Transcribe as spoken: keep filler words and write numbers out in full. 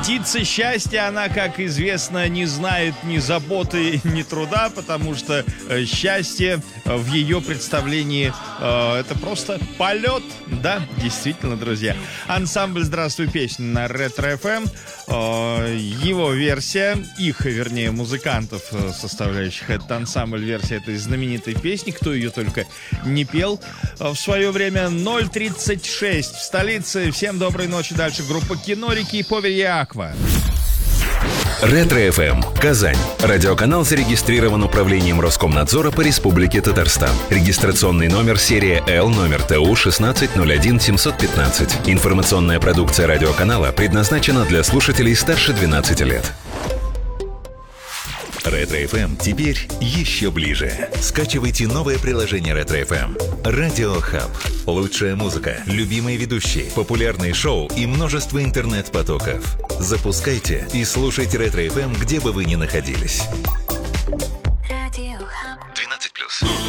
Птица счастья, она, как известно, не знает ни заботы, ни труда, потому что э, счастье э, в ее представлении э, это просто полет. Да, действительно, друзья. Ансамбль «Здравствуй, песня» на Ретро-эф эм. Э, его версия, их, вернее, музыкантов, составляющих этот ансамбль, версия этой знаменитой песни, кто ее только не пел э, в свое время. ноль тридцать шесть в столице. Всем доброй ночи. Дальше группа «Кинорики» и «Поверье Аква». Ретро-эф эм, Казань. Радиоканал зарегистрирован управлением Роскомнадзора по Республике Татарстан. Регистрационный номер серия Л, номер Т У шестнадцать ноль один семьсот пятнадцать. Информационная продукция радиоканала предназначена для слушателей старше двенадцати лет. Ретро-эф эм теперь еще ближе. Скачивайте новое приложение Ретро-эф эм. Радио Хаб. Лучшая музыка, любимые ведущие, популярные шоу и множество интернет-потоков. Запускайте и слушайте Ретро-эф эм, где бы вы ни находились. двенадцать плюс.